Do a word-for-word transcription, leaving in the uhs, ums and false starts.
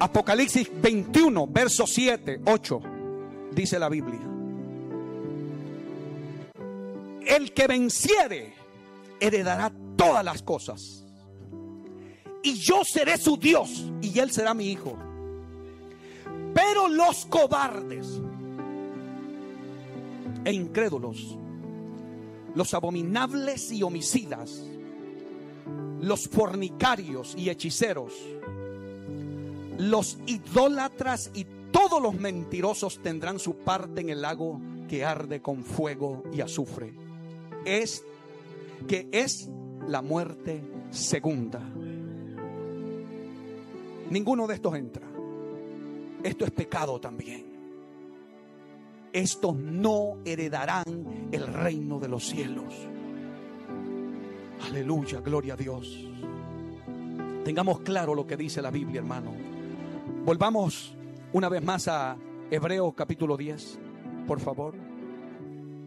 Apocalipsis veintiuno, verso siete, ocho, dice la Biblia: el que venciere heredará todas las cosas, y yo seré su Dios, y él será mi hijo. Pero los cobardes e incrédulos, los abominables y homicidas, los fornicarios y hechiceros, los idólatras y todos los mentirosos tendrán su parte en el lago que arde con fuego y azufre, es que es la muerte segunda. Ninguno de estos entra. Esto es pecado también. Estos no heredarán el reino de los cielos. Aleluya, gloria a Dios. Tengamos claro lo que dice la Biblia, hermano. Volvamos una vez más a Hebreos capítulo diez, por favor.